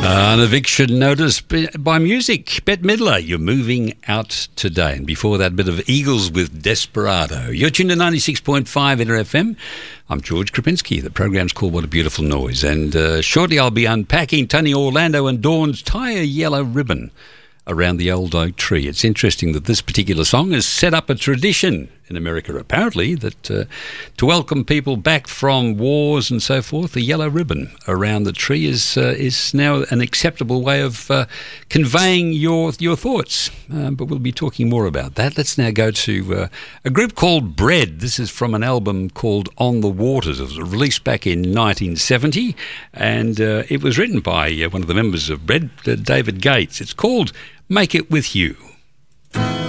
An eviction notice by music. Bette Midler, You're Moving Out Today. And before that, bit of Eagles with Desperado. You're tuned to 96.5 Inter FM. I'm George Krapinski. The program's called What a Beautiful Noise. And shortly I'll be unpacking Tony Orlando and Dawn's Tie a Yellow Ribbon around the old oak tree. It's interesting that this particular song has set up a tradition in America, apparently, that to welcome people back from wars and so forth, the yellow ribbon around the tree is now an acceptable way of conveying your thoughts. But we'll be talking more about that. Let's now go to a group called Bread. This is from an album called On the Waters. It was released back in 1970, and it was written by one of the members of Bread, David Gates. It's called Make It With You.